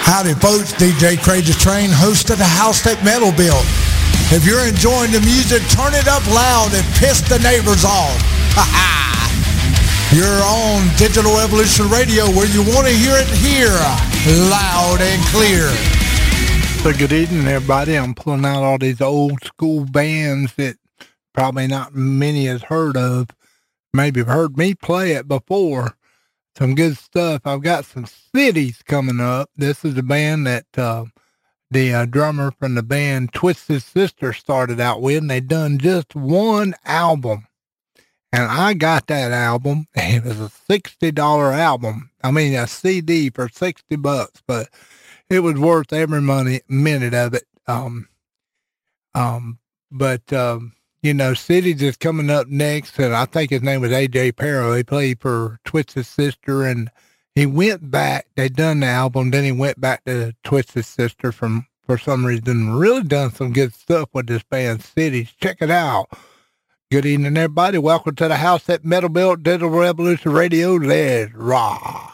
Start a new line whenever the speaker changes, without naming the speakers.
Howdy folks, DJ Crazy Train, host of the House That Metal Built. If you're enjoying the music, turn it up loud and piss the neighbors off. You're on Digital Evolution Radio where you want to hear it here, loud and clear.
So good evening everybody. I'm pulling out all these old school bands that probably not many has heard of. Maybe have heard me play it before. Some good stuff. I've got some cities coming up. This is a band that the drummer from the band Twisted Sister started out with, and they done just one album. And I got that album. It was a $60 album. I mean, a CD for $60, but it was worth every minute of it. You know, Cities is coming up next, and I think his name was AJ Pero. He played for Twisted Sister, and he went back. They done the album, then he went back to Twisted Sister for some reason. Really done some good stuff with this band, Cities. Check it out. Good evening, everybody. Welcome to the House That Metal Built, Digital Revolution Radio. Let's rock.